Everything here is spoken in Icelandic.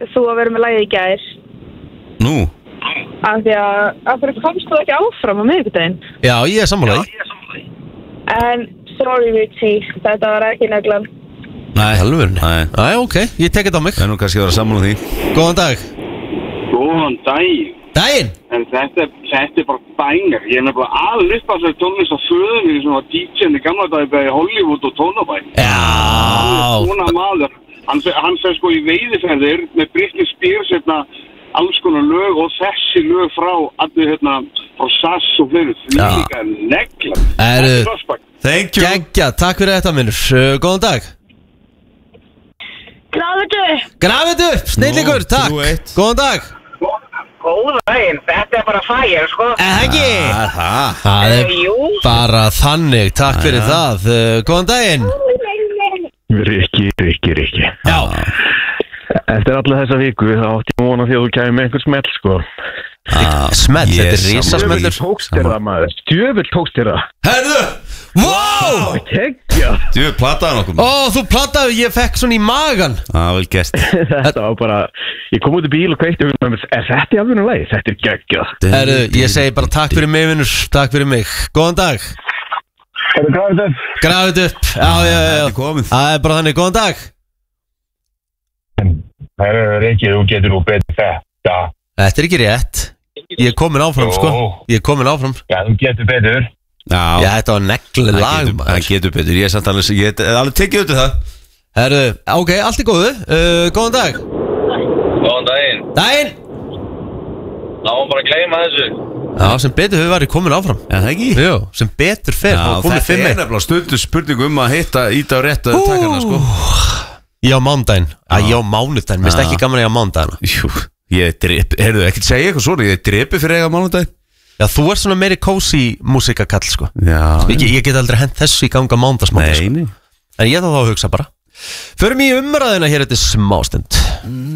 þú að vera með lagið í gær. Nú? Af því að fyrir komst þú ekki áfram á miðvikudaginn. Já, ég er sammála því. En sorry Richie, þetta var ekki neglan. Nei, Alveg. Nei. Æ, ok, ég tek þetta á mig. Það er nú kannski að vera sammála því. Góðan dag. Góðan daginn. Daginn. En þetta er bara bænir. Ég er nefnilega alveg upp á þessari tónlist á föðunni sem var DJ-n í gamla dag í Hollywood og Tónabæ. Já. Svona maður. Hann fer sko í veiðiferðir með Britney Spears alls konar lög og þessi lög frá allir frá Sass og fleiri. Því líka negla. Thank you. Geggja, takk fyrir þetta minnur. Góðan dag. Grafið upp, snillingur, takk. Góðan dag. Góðan daginn, þetta er bara fæir, sko. Ekki? Það er Jú. bara þannig, takk fyrir það. Góðan daginn. Rikki. Já. Eftir alla þessa viku þá átti ég vona því að þú kæmi með einhvern smell, sko. Smell, þetta er risasmellur. Tókst þér það, maður. Djöfull tókst þér það. Herðu! Wow! Keggja. Þú plattaði nokkuð. Þú plattaði, ég fekk svona í magan. Vel gert. Þetta var bara, ég kom út í bíl og kveikti og er þetta í alveg lagi? Þetta er geggjað. Herru, ég segi bara takk fyrir mig, vinnur. Takk fyrir mig. Góðan dag. Grafið upp. Já. Það er bara þannig, góðan dag. Herru, Rikki, þú getur nú betur þetta. Þetta er ekki rétt. Ég er komin áfram, sko. Ég er komin áfram. Já, þú getur betur. Já, þetta var negli lag. Það getur betur, ég er samt alveg, ég hef alveg tekið út það. Herru, ok, allt er góðu. Góðan dag. Góðan daginn. Daginn. Náum bara að gleyma þessu. Já, sem betur hefur verið komin áfram. Já, það ekki? Jú, sem betur fer. Já, þetta er nefnilega stundu spurning að hitta íta á rétt að taka hana, sko. Ég á mánudaginn. Ég á mánudaginn, minnst ekki gaman ég á mánudaginn. Jú, ég drepi, heyrðu, ekkert segja eitthvað svona, ég drepi fyrir eiga mánudaginn. Já, þú ert svona meiri cozy músikakall, sko. Já. Ég get aldrei hent þessu í ganga mánudagsmáti, sko. Nei. En ég þá að hugsa bara. Förum í umræðina hér eftir smástund.